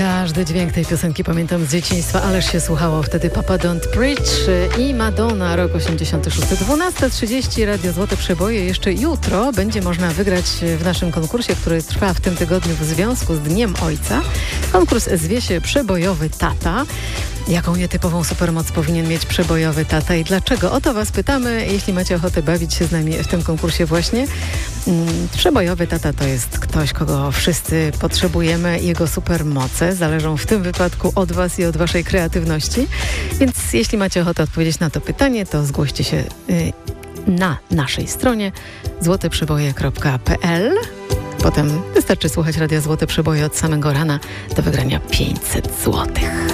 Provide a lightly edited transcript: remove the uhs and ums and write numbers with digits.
Każdy dźwięk tej piosenki pamiętam z dzieciństwa, ależ się słuchało wtedy Papa Don't Preach i Madonna, rok 86. 12:30, Radio Złote Przeboje. Jeszcze jutro będzie można wygrać w naszym konkursie, który trwa w tym tygodniu w związku z Dniem Ojca. Konkurs zwie się Przebojowy Tata. Jaką nietypową supermoc powinien mieć przebojowy tata i dlaczego? O to was pytamy, jeśli macie ochotę bawić się z nami w tym konkursie właśnie. Przebojowy tata to jest ktoś, kogo wszyscy potrzebujemy. Jego supermoce zależą w tym wypadku od was i od waszej kreatywności. Więc jeśli macie ochotę odpowiedzieć na to pytanie, to zgłoście się na naszej stronie złoteprzeboje.pl. Potem wystarczy słuchać Radia Złote Przeboje od samego rana do wygrania 500 złotych.